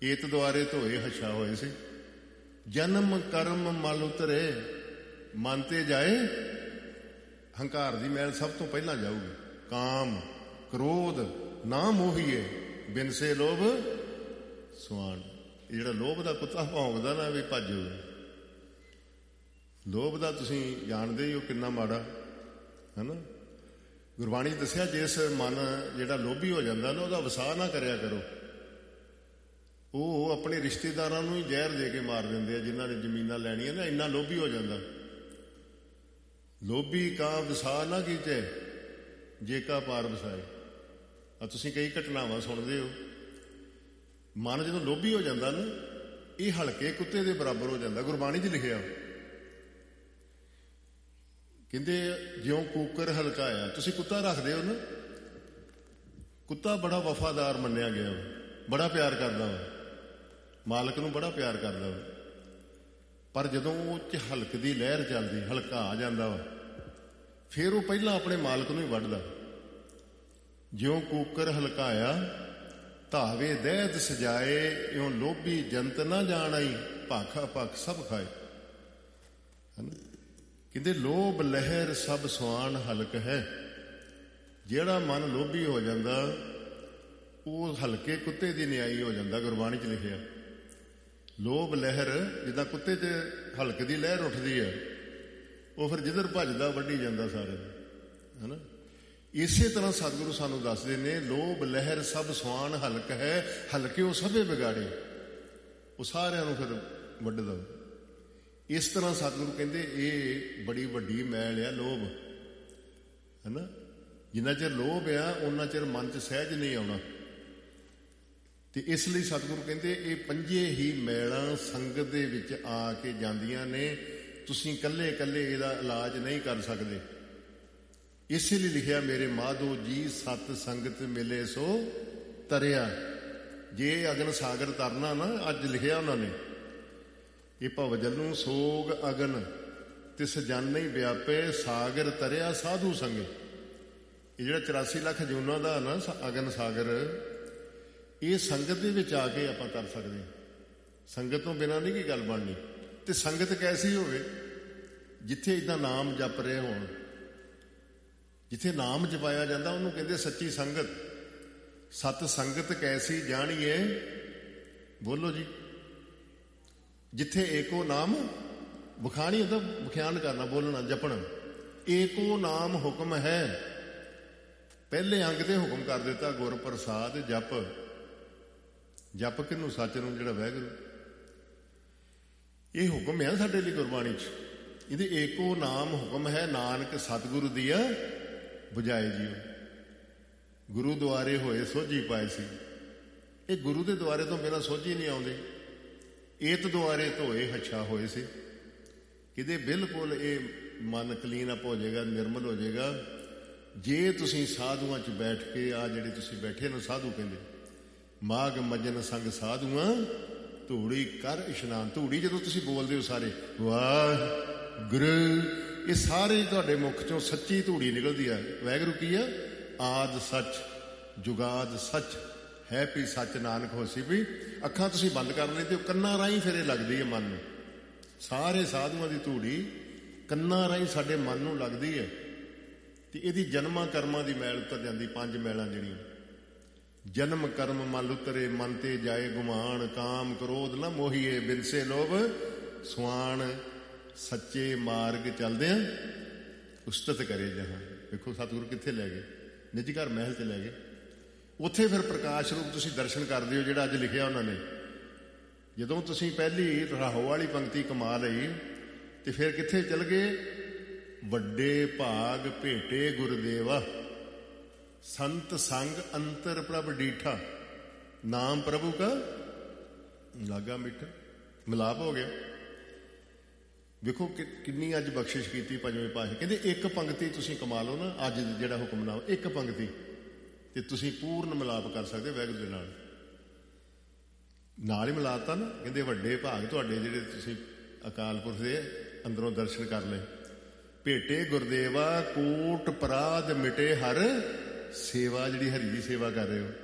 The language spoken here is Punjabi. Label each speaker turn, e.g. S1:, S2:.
S1: ਏਤ ਦੁਆਰੇ ਧੋਏ ਹੱਛਾ ਹੋਏ ਸੀ। ਜਨਮ ਕਰਮ ਮਲ ਉਤਰੇ ਮਨ ਤੇ ਜਾਏ। ਹੰਕਾਰ ਦੀ ਮੈਲ ਸਭ ਤੋਂ ਪਹਿਲਾਂ ਜਾਊਗੀ। ਕਾਮ ਕ੍ਰੋਧ ਨਾ ਮੋਹੀਏ ਬਿਨਸੇ ਲੋਭ ਸੁਆਣ। ਇਹ ਜਿਹੜਾ ਲੋਭ ਦਾ ਕੁੱਤਾ ਭੌਂਕਦਾ ਨਾ ਵੀ ਭੱਜ ਜਾਊਗਾ। ਲੋਭ ਦਾ ਤੁਸੀਂ ਜਾਣਦੇ ਹੀ ਹੋ ਕਿੰਨਾ ਮਾੜਾ ਹੈ ਨਾ। ਗੁਰਬਾਣੀ ਦੱਸਿਆ ਜਿਸ ਮਨ ਜਿਹੜਾ ਲੋਭੀ ਹੋ ਜਾਂਦਾ ਨਾ ਉਹਦਾ ਵਸਾਹ ਨਾ ਕਰਿਆ ਕਰੋ। ਉਹ ਆਪਣੇ ਰਿਸ਼ਤੇਦਾਰਾਂ ਨੂੰ ਹੀ ਜ਼ਹਿਰ ਦੇ ਕੇ ਮਾਰ ਦਿੰਦੇ ਆ ਜਿਨ੍ਹਾਂ ਨੇ ਜ਼ਮੀਨਾਂ ਲੈਣੀਆਂ ਨਾ। ਇੰਨਾ ਲੋਭੀ ਹੋ ਜਾਂਦਾ। ਲੋਭੀ ਕਾ ਵਸਾ ਨਾ ਕੀਚੇ ਜੇ ਕਾ ਪਾਰ ਵਸਾਏ। ਆ ਤੁਸੀਂ ਕਈ ਘਟਨਾਵਾਂ ਸੁਣਦੇ ਹੋ। ਮਨ ਜਦੋਂ ਲੋਭੀ ਹੋ ਜਾਂਦਾ ਨਾ ਇਹ ਹਲਕੇ ਕੁੱਤੇ ਦੇ ਬਰਾਬਰ ਹੋ ਜਾਂਦਾ। ਗੁਰਬਾਣੀ 'ਚ ਲਿਖਿਆ ਕਹਿੰਦੇ ਜਿਉਂ ਕੂਕਰ ਹਲਕਾਇਆ। ਤੁਸੀਂ ਕੁੱਤਾ ਰੱਖਦੇ ਹੋ ਨਾ, ਕੁੱਤਾ ਬੜਾ ਵਫਾਦਾਰ ਮੰਨਿਆ ਗਿਆ ਵਾ, ਬੜਾ ਪਿਆਰ ਕਰਦਾ ਵਾ, ਮਾਲਕ ਨੂੰ ਬੜਾ ਪਿਆਰ ਕਰਦਾ ਵਾ। ਪਰ ਜਦੋਂ ਉਹ 'ਚ ਹਲਕ ਦੀ ਲਹਿਰ ਚੱਲਦੀ, ਹਲਕਾ ਆ ਜਾਂਦਾ ਵਾ, ਫਿਰ ਉਹ ਪਹਿਲਾਂ ਆਪਣੇ ਮਾਲਕ ਨੂੰ ਹੀ ਵੱਢਦਾ। ਜਿਉਂ ਕੂਕਰ ਹਲਕਾਇਆ ਧਾਵੇ ਦਹਿਤ ਸਜਾਏ। ਇਉਂ ਲੋਭੀ ਜੰਤ ਨਾ ਜਾਣਾਈ ਭਾਖਾ ਭਖ ਸਭ ਖਾਏ। ਕਹਿੰਦੇ ਲੋਭ ਲਹਿਰ ਸਭ ਸੁਆਣ ਹਲਕ ਹੈ। ਜਿਹੜਾ ਮਨ ਲੋਭੀ ਹੋ ਜਾਂਦਾ ਉਹ ਹਲਕੇ ਕੁੱਤੇ ਦੀ ਨਿਆਈ ਹੋ ਜਾਂਦਾ। ਗੁਰਬਾਣੀ 'ਚ ਲਿਖਿਆ ਲੋਭ ਲਹਿਰ ਜਿੱਦਾਂ ਕੁੱਤੇ 'ਚ ਹਲਕ ਦੀ ਲਹਿਰ ਉੱਠਦੀ ਹੈ ਉਹ ਫਿਰ ਜਿੱਧਰ ਭੱਜਦਾ ਵੱਢੀ ਜਾਂਦਾ ਸਾਰੇ ਹੈ ਨਾ। ਇਸੇ ਤਰ੍ਹਾਂ ਸਤਿਗੁਰੂ ਸਾਨੂੰ ਦੱਸਦੇ ਨੇ ਲੋਭ ਲਹਿਰ ਸਭ ਸੁਆਣ ਹਲਕ ਹੈ। ਹਲਕੇ ਉਹ ਸਭੇ ਵਿਗਾੜੇ। ਉਹ ਸਾਰਿਆਂ ਨੂੰ ਫਿਰ ਵੱਢਦਾ। ਇਸ ਤਰ੍ਹਾਂ ਸਤਿਗੁਰੂ ਕਹਿੰਦੇ ਇਹ ਬੜੀ ਵੱਡੀ ਮੈਲ ਆ ਲੋਭ ਹੈ ਨਾ। ਜਿੰਨਾ ਚਿਰ ਲੋਭ ਆ ਉਹਨਾਂ ਚਿਰ ਮਨ 'ਚ ਸਹਿਜ ਨਹੀਂ ਆਉਣਾ। ਤੇ ਇਸ ਲਈ ਸਤਿਗੁਰੂ ਕਹਿੰਦੇ ਇਹ ਪੰਜੇ ਹੀ ਮੈਲਾਂ ਸੰਗਤ ਦੇ ਵਿੱਚ ਆ ਕੇ ਜਾਂਦੀਆਂ ਨੇ। ਤੁਸੀਂ ਇਕੱਲੇ ਇਕੱਲੇ ਇਹਦਾ ਇਲਾਜ ਨਹੀਂ ਕਰ ਸਕਦੇ। ਇਸੇ ਲਈ ਲਿਖਿਆ ਮੇਰੇ ਮਾਧੋ ਜੀ ਸਤ ਸੰਗਤ ਮਿਲੇ ਸੋ ਤਰਿਆ। ਜੇ ਅਗਨ ਸਾਗਰ ਤਰਨਾ ਨਾ, ਅੱਜ ਲਿਖਿਆ ਉਹਨਾਂ ਨੇ ਇਹ ਭਵਜਲ ਨੂੰ ਸੋਗ ਅਗਨ ਤਿਸ ਜਨ ਨਹੀਂ ਵਿਆਪੇ ਸਾਗਰ ਤਰਿਆ ਸਾਧੂ ਸੰਗੇ। ਇਹ ਜਿਹੜਾ 84 ਲੱਖ ਜੂਨਾਂ ਦਾ ਨਾ ਅਗਨ ਸਾਗਰ, ਇਹ ਸੰਗਤ ਦੇ ਵਿੱਚ ਆ ਕੇ ਆਪਾਂ ਕਰ ਸਕਦੇ ਹਾਂ। ਸੰਗਤ ਤੋਂ ਬਿਨਾਂ ਨਹੀਂ ਕੀ ਗੱਲ ਬਣਨੀ। ਤੇ ਸੰਗਤ ਕੈਸੀ ਹੋਵੇ? ਜਿੱਥੇ ਇੱਦਾਂ ਨਾਮ ਜਪ ਰਹੇ ਹੋਣ, ਜਿੱਥੇ ਨਾਮ ਜਪਾਇਆ ਜਾਂਦਾ ਉਹਨੂੰ ਕਹਿੰਦੇ ਸੱਚੀ ਸੰਗਤ। ਸਤ ਸੰਗਤ ਕੈਸੀ ਜਾਣੀਏ ਬੋਲੋ ਜੀ। ਜਿੱਥੇ ਏਕੋ ਨਾਮ ਵਿਖਾਣੀ ਹੁੰਦਾ, ਵਿਖਿਆਨ ਕਰਨਾ, ਬੋਲਣਾ, ਜਪਣਾ। ਏਕੋ ਨਾਮ ਹੁਕਮ ਹੈ। ਪਹਿਲੇ ਅੰਗ ਤੇ ਹੁਕਮ ਕਰ ਦਿੱਤਾ ਗੁਰ ਪ੍ਰਸਾਦ ਜਪ। ਜਪ ਕਿਹਨੂੰ? ਸੱਚ ਨੂੰ, ਜਿਹੜਾ ਵਾਹਿਗੁਰੂ। ਇਹ ਹੁਕਮ ਹੈ ਸਾਡੇ ਲਈ ਗੁਰਬਾਣੀ 'ਚ। ਇਹਦੇ ਏਕੋ ਨਾਮ ਹੁਕਮ ਹੈ ਨਾਨਕ ਸਤਿਗੁਰੂ ਦੀਆ ਬੁਝਾਏ ਜੀਓ। ਗੁਰੂ ਦੁਆਰੇ ਹੋਏ ਸੋਝੀ ਪਾਏ ਸੀ। ਇਹ ਗੁਰੂ ਦੇ ਦੁਆਰੇ ਤੋਂ ਬਿਨਾਂ ਸੋਝੀ ਨਹੀਂ ਆਉਂਦੀ। ਏਤ ਦੁਆਰੇ ਧੋਏ ਹੱਛਾ ਹੋਏ ਸੀ। ਕਿਤੇ ਬਿਲਕੁਲ ਇਹ ਮਨ ਕਲੀਨ ਅਪ ਹੋ ਜਾਏਗਾ, ਨਿਰਮਲ ਹੋ ਜਾਏਗਾ ਜੇ ਤੁਸੀਂ ਸਾਧੂਆਂ 'ਚ ਬੈਠ ਕੇ, ਆ ਜਿਹੜੇ ਤੁਸੀਂ ਬੈਠੇ ਨੇ ਸਾਧੂ ਕਹਿੰਦੇ, ਮਾਘ ਮਜਨ ਸੰਗ ਸਾਧੂਆਂ ਧੂੜੀ ਕਰ ਇਸ਼ਨਾਨ। ਧੂੜੀ ਜਦੋਂ ਤੁਸੀਂ ਬੋਲਦੇ ਹੋ ਸਾਰੇ ਵਾਹਿਗੁਰੂ, ਇਹ ਸਾਰੇ ਤੁਹਾਡੇ ਮੁਖ ਚੋਂ ਸੱਚੀ ਧੂੜੀ ਨਿਕਲਦੀ ਆ। ਵਾਹਿਗੁਰੂ ਕੀ ਆ? ਆਦ ਸੱਚ ਜੁਗਾਦ ਸੱਚ ਹੈ ਵੀ ਸੱਚ ਨਾਨਕ ਹੋਸੀ ਵੀ। ਅੱਖਾਂ ਤੁਸੀਂ ਬੰਦ ਕਰ ਲੈਂਦੇ ਹੋ, ਕੰਨਾਂ ਰਾਹੀਂ ਫਿਰ ਇਹ ਲੱਗਦੀ ਹੈ ਮਨ ਨੂੰ। ਸਾਰੇ ਸਾਧੂਆਂ ਦੀ ਧੂੜੀ ਕੰਨਾਂ ਰਾਹੀਂ ਸਾਡੇ ਮਨ ਨੂੰ ਲੱਗਦੀ ਹੈ। ਤੇ ਇਹਦੀ ਜਨਮਾਂ ਕਰਮਾਂ ਦੀ ਮੈਲ ਉਤਰ ਜਾਂਦੀ। 5 ਮੈਲਾਂ ਜਿਹੜੀਆਂ ਜਨਮ ਕਰਮ ਮਲ ਉਤਰੇ ਮਨ ਤੇ ਜਾਏ ਗੁਮਾਨ। ਕਾਮ ਕ੍ਰੋਧ ਨਾ ਮੋਹੀਏ ਬਿਨਸੇ ਲੋਭ ਸੁਆਣ। ਸੱਚੇ ਮਾਰਗ ਚੱਲਦਿਆਂ ਉਸਤਤ ਕਰੇ ਜਹਾਂ। ਵੇਖੋ ਸਤਿਗੁਰੂ ਕਿੱਥੇ ਲੈ ਗਏ? ਨਿੱਜ ਘਰ ਮਹਿਲ 'ਚ ਲੈ ਗਏ। ਉੱਥੇ ਫਿਰ ਪ੍ਰਕਾਸ਼ ਰੂਪ ਤੁਸੀਂ ਦਰਸ਼ਨ ਕਰਦੇ ਹੋ ਜਿਹੜਾ ਅੱਜ ਲਿਖਿਆ ਉਹਨਾਂ ਨੇ। ਜਦੋਂ ਤੁਸੀਂ ਪਹਿਲੀ ਰਾਹੋ ਵਾਲੀ ਪੰਕਤੀ ਕਮਾ ਲਈ ਤੇ ਫਿਰ ਕਿੱਥੇ ਚਲ ਗਏ? ਵੱਡੇ ਭਾਗ ਭੇਟੇ ਗੁਰਦੇਵਾ ਸੰਤ ਸੰਗ ਅੰਤਰ ਪ੍ਰਭ ਡੀਠਾ। ਨਾਮ ਪ੍ਰਭੂ ਕਾ ਲਾਗਾ ਮਿੱਠਾ। ਮਿਲਾਪ ਹੋ ਗਿਆ। ਵੇਖੋ ਕਿੰਨੀ ਅੱਜ ਬਖਸ਼ਿਸ਼ ਕੀਤੀ ਪੰਜਵੇਂ ਪਾਤਸ਼ਾਹ। ਕਹਿੰਦੇ ਇੱਕ ਪੰਕਤੀ ਤੁਸੀਂ ਕਮਾ ਲਓ ਨਾ, ਅੱਜ ਜਿਹੜਾ ਹੁਕਮਨਾਮਾ, ਇੱਕ ਪੰਕਤੀ ਤੇ ਤੁਸੀਂ ਪੂਰਨ ਮਿਲਾਪ ਕਰ ਸਕਦੇ ਵਾਹਿਗੁਰੂ ਦੇ ਨਾਲ। ਨਾਲ ਹੀ ਮਿਲਾਤਾ ਨਾ। ਕਹਿੰਦੇ ਵੱਡੇ ਭਾਗ ਤੁਹਾਡੇ ਜਿਹੜੇ ਤੁਸੀਂ ਅਕਾਲ ਪੁਰਖ ਦੇ ਅੰਦਰੋਂ ਦਰਸ਼ਨ ਕਰ ਲਏ। ਭੇਟੇ ਗੁਰਦੇਵਾ ਕੋਟ ਪਰਾਧ ਮਿਟੇ ਹਰ ਸੇਵਾ। ਜਿਹੜੀ ਹਰੀ ਦੀ ਸੇਵਾ ਕਰ ਰਹੇ ਹੋ